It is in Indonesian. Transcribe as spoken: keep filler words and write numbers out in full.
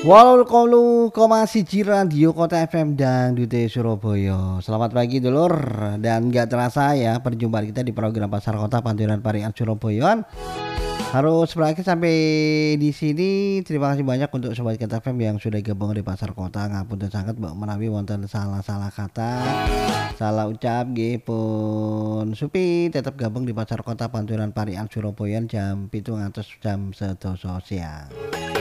Walau kalu koma siji radio Kota F M Dangdute Surabaya. Selamat pagi dulur dan nggak terasa ya perjumpaan kita di program Pasar Kota Panturan Parian Surabaya harus berakhir sampai di sini. Terima kasih banyak untuk sobat Kota F M yang sudah gabung di Pasar Kota. Ngapunten sangat mbok menawi wonten salah-salah kata, salah ucap nggih pun supi tetap gabung di Pasar Kota Panturan Parian Surabaya jam pitu ngantos jam sedasa siang.